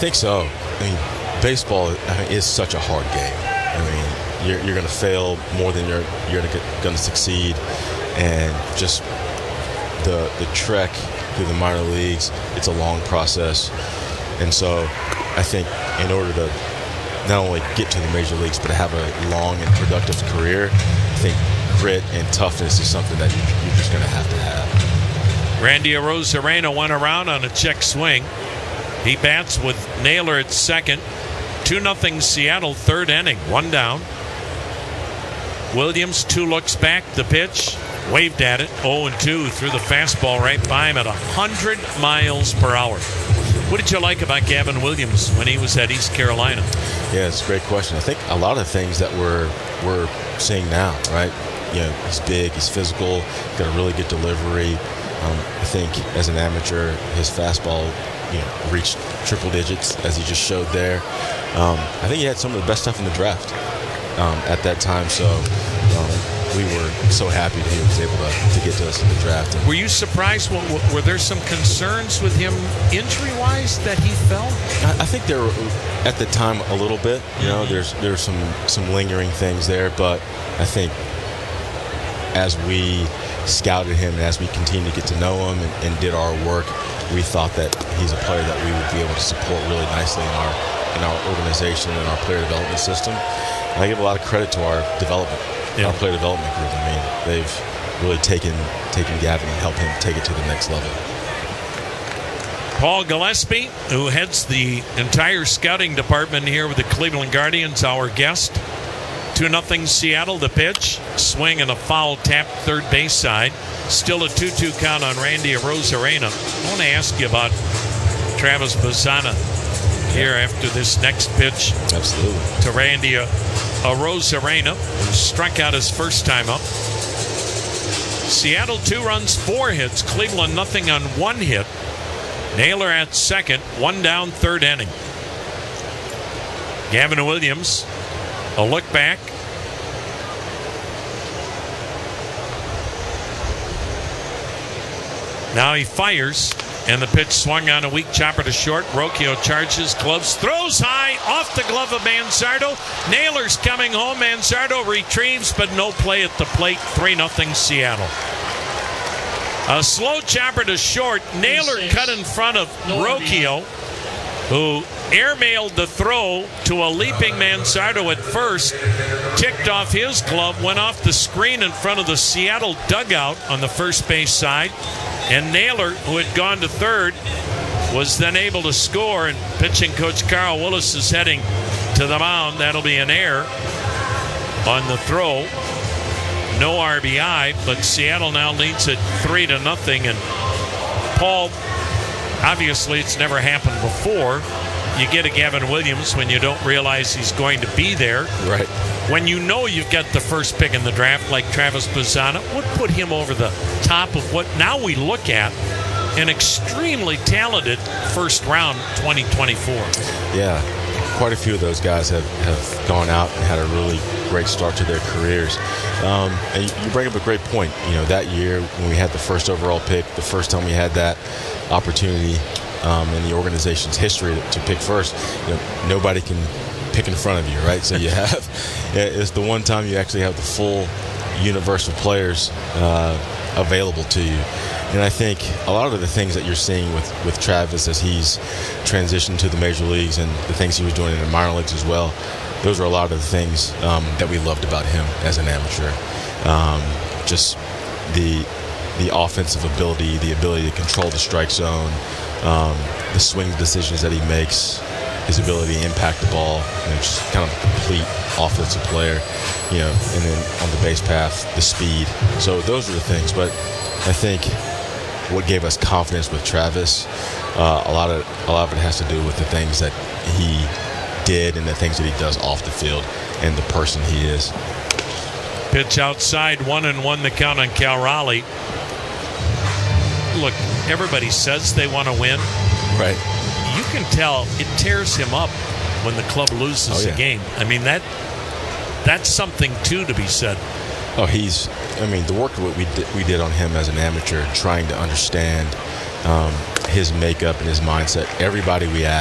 think so. I mean, baseball is such a hard game. I mean, you're going to fail more than you're going to succeed, and just the trek through the minor leagues, it's a long process. And so I think in order to not only get to the major leagues, but to have a long and productive career, I think grit and toughness is something that you're just going to have. Randy Arozarena went around on a check swing. He bats with Naylor at second. 2-0 Seattle, third inning, one down. Williams, 2 looks back, the pitch, waved at it, 0-2, threw the fastball right by him at 100 miles per hour. What did you like about Gavin Williams when he was at East Carolina? Yeah, it's a great question. I think a lot of things that we're seeing now, right? You know, he's big, he's physical, got a really good delivery. I think as an amateur, his fastball, reached triple digits, as he just showed there. I think he had some of the best stuff in the draft at that time. So we were so happy that he was able to get to us in the draft. Were you surprised? Were there some concerns with him injury-wise that he fell? I think there were, at the time, a little bit. There's some lingering things there, but I think as we scouted him and as we continued to get to know him and did our work, we thought that he's a player that we would be able to support really nicely in our organization and our player development system. And I give a lot of credit to our development, our player development group. I mean, they've really taken Gavin and helped him take it to the next level. Paul Gillespie, who heads the entire scouting department here with the Cleveland Guardians, our guest. 2-0 Seattle, the pitch. Swing and a foul tap third base side. Still a 2-2 count on Randy Arozarena. I want to ask you about Travis Bazzana here after this next pitch. Absolutely. To Randy Arozarena, who struck out his first time up. Seattle 2 runs, 4 hits. Cleveland nothing on 1 hit. Naylor at second, 1 down, third inning. Gavin Williams, a look back. Now he fires, and the pitch swung on a weak chopper to short. Rocchio charges, gloves, throws high, off the glove of Manzardo. Naylor's coming home. Manzardo retrieves, but no play at the plate. 3-0 Seattle. A slow chopper to short. Naylor cut in front of Rocchio, who airmailed the throw to a leaping Manzardo at first, ticked off his glove, went off the screen in front of the Seattle dugout on the first base side, and Naylor, who had gone to third, was then able to score, and pitching coach Carl Willis is heading to the mound. That'll be an error on the throw. No RBI, but Seattle now leads it 3-0, and Paul, obviously, it's never happened before. You get a Gavin Williams when you don't realize he's going to be there. Right. When you know you've got the first pick in the draft, like Travis Bazzana, what put him over the top of what now we look at an extremely talented first round 2024? Yeah, quite a few of those guys have gone out and had a really great start to their careers. And you bring up a great point. That year when we had the first overall pick, the first time we had that opportunity in the organization's history to pick first, nobody can pick in front of you, right? So you have, it's the one time you actually have the full universe of players available to you. And I think a lot of the things that you're seeing with Travis as he's transitioned to the major leagues and the things he was doing in the minor leagues as well, those are a lot of the things that we loved about him as an amateur. Just the offensive ability, the ability to control the strike zone, the swing decisions that he makes, his ability to impact the ball, just kind of a complete offensive player, and then on the base path, the speed. So those are the things. But I think what gave us confidence with Travis, a lot of it has to do with the things that he did and the things that he does off the field and the person he is. Pitch outside, 1-1 the count on Cal Raleigh. Look, everybody says they want to win. Right. You can tell it tears him up when the club loses a game. I mean, that's something, too, to be said. Oh, the work that we did on him as an amateur, trying to understand his makeup and his mindset. Everybody we asked